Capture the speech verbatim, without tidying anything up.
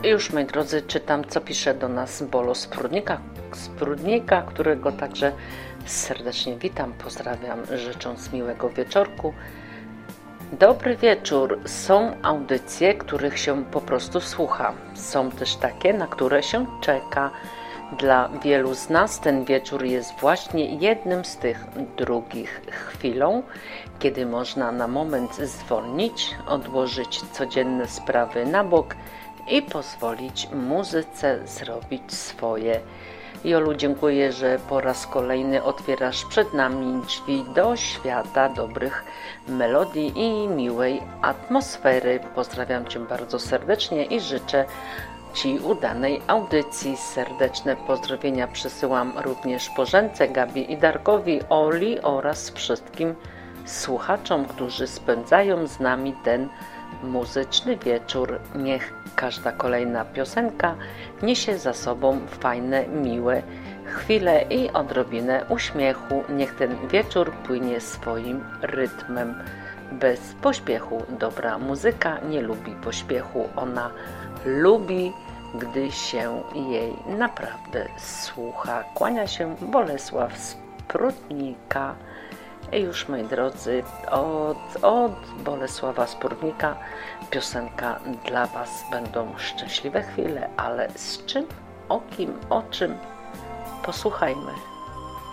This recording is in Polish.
Już, moi drodzy, czytam, co pisze do nas Bolo z Prudnika, z Prudnika, którego także serdecznie witam, pozdrawiam, życząc miłego wieczorku. Dobry wieczór. Są audycje, których się po prostu słucha. Są też takie, na które się czeka. Dla wielu z nas ten wieczór jest właśnie jednym z tych drugich, chwilą, kiedy można na moment zwolnić, odłożyć codzienne sprawy na bok i pozwolić muzyce zrobić swoje. Jolu, dziękuję, że po raz kolejny otwierasz przed nami drzwi do świata dobrych melodii i miłej atmosfery. Pozdrawiam Cię bardzo serdecznie i życzę Ci udanej audycji. Serdeczne pozdrowienia przesyłam również Bożence, Gabi i Darkowi, Oli oraz wszystkim słuchaczom, którzy spędzają z nami ten muzyczny wieczór. Niech każda kolejna piosenka niesie za sobą fajne, miłe chwile i odrobinę uśmiechu. Niech ten wieczór płynie swoim rytmem, bez pośpiechu. Dobra muzyka nie lubi pośpiechu, ona lubi, gdy się jej naprawdę słucha. Kłania się Bolesław z Prudnika. I już, moi drodzy, od, od Bolesława z Prudnika piosenka dla Was. Będą szczęśliwe chwile, ale z czym, o kim, o czym? Posłuchajmy.